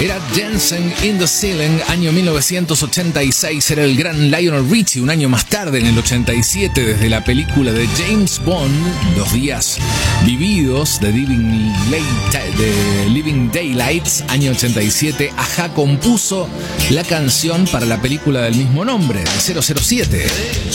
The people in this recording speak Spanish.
Era Dancing in the Ceiling, año 1986. Era el gran Lionel Richie, un año más tarde, en el 87, desde la película de James Bond, Los días vividos, de Living Daylights, año 87. Ajá compuso la canción para la película del mismo nombre, de 007.